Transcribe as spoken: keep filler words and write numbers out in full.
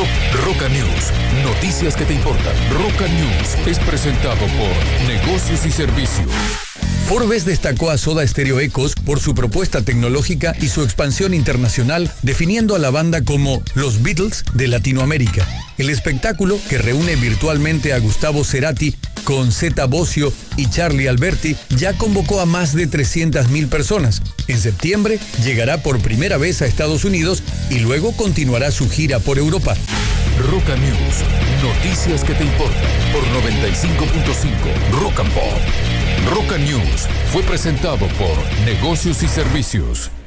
Rock, Roca News. Noticias que te importan. Roca News es presentado por Negocios y Servicios. Forbes destacó a Soda Stereo Ecos por su propuesta tecnológica y su expansión internacional, definiendo a la banda como los Beatles de Latinoamérica. El espectáculo, que reúne virtualmente a Gustavo Cerati con Zeta Bosio y Charlie Alberti, ya convocó a más de trescientas mil personas. En septiembre llegará por primera vez a Estados Unidos y luego continuará su gira por Europa. Roca News, noticias que te importan por noventa y cinco punto cinco Rock and Pop. Roca News fue presentado por Negocios y Servicios.